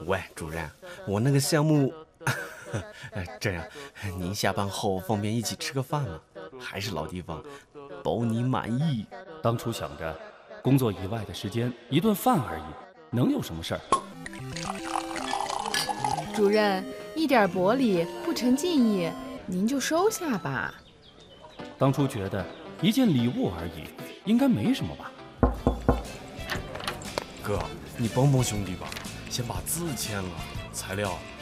喂，主任，我那个项目，这样，您下班后方便一起吃个饭吗？还是老地方，包你满意。 当初想着，工作以外的时间一顿饭而已，能有什么事儿？ 主任，一点薄礼不成敬意，您就收下吧。 当初觉得一件礼物而已，应该没什么吧？ 哥，你帮帮兄弟吧，先把字签了，材料